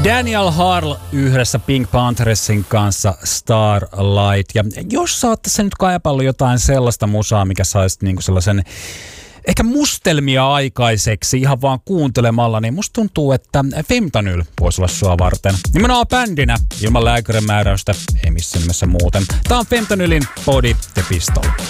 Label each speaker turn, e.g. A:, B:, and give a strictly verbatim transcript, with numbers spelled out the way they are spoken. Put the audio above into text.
A: Daniel Harl yhdessä Pink Pantherssin kanssa Starlight. Ja jos saatte nyt kaipalla jotain sellaista musaa, mikä saisi niinku sellaisen ehkä mustelmia aikaiseksi ihan vaan kuuntelemalla, niin musta tuntuu, että Fentanyl voisi olla sua varten. Nimenomaan bändinä, ilman lääkärin määräystä, ei missään nimessä muuten. Tää on Fentanylin Body the Pistol.